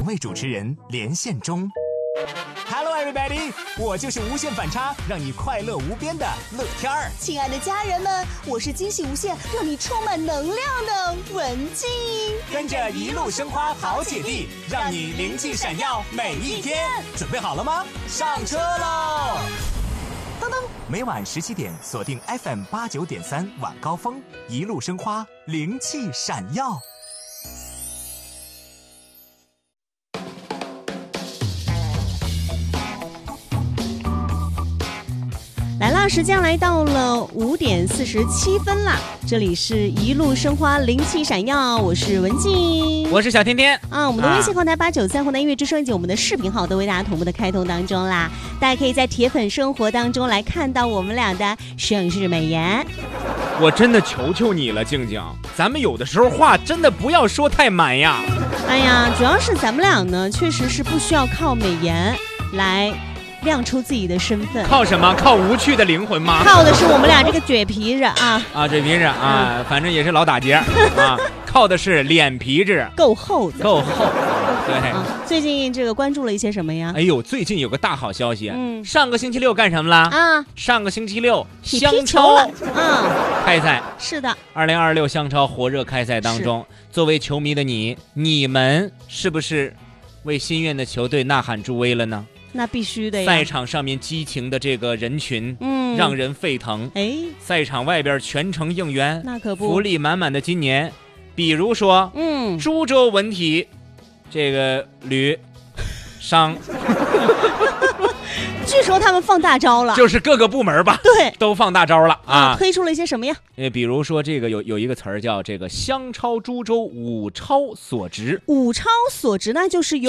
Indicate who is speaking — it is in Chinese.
Speaker 1: 位主持人连线中。Hello everybody， 我就是无限反差，让你快乐无边的乐天儿。
Speaker 2: 亲爱的家人们，我是惊喜无限，让你充满能量的文静。
Speaker 1: 跟着一路生花好姐弟，让你灵气闪耀每一天。准备好了吗？上车喽！噔噔，每晚17点锁定 FM 89.3晚高峰，一路生花，灵气闪耀。
Speaker 3: 来啦，时间来到了5点47分啦，这里是一路生花，灵气闪耀，我是文静，
Speaker 4: 我是小天天
Speaker 3: 啊。我们的微信后台893后台音乐之声以及我们的视频号都为大家同步的开通当中啦，大家可以在铁粉生活当中来看到我们俩的盛世美颜。
Speaker 4: 我真的求求你了，静静，咱们有的时候话真的不要说太满呀。
Speaker 3: 哎呀，主要是咱们俩呢，确实是不需要靠美颜来亮出自己的身份。
Speaker 4: 靠什么？靠无趣的灵魂吗？
Speaker 3: 靠的是我们俩这个嘴皮子啊！
Speaker 4: 嘴皮子啊，反正也是老打结啊。靠的是脸皮子，
Speaker 3: 够厚的，
Speaker 4: 够厚。对
Speaker 3: 最近这个关注了一些什么呀？
Speaker 4: 哎呦，最近有个大好消息，上个星期六干什么了啊？上个星期六香超开赛，
Speaker 3: 是的
Speaker 4: ，2026香超火热开赛当中，作为球迷的你们是不是为心愿的球队呐喊助威了呢？
Speaker 3: 那必须的呀！
Speaker 4: 赛场上面激情的这个人群，让人沸腾。赛场外边全程应援，
Speaker 3: 那可不，
Speaker 4: 福利满满的今年。比如说，株洲文体这个旅商，
Speaker 3: 据说他们放大招了，
Speaker 4: 就是各个部门吧，
Speaker 3: 对，
Speaker 4: 都放大招了啊！
Speaker 3: 推出了一些什么呀？
Speaker 4: 比如说这个有一个词儿叫这个香超株洲五超所值，
Speaker 3: 五超所值那就是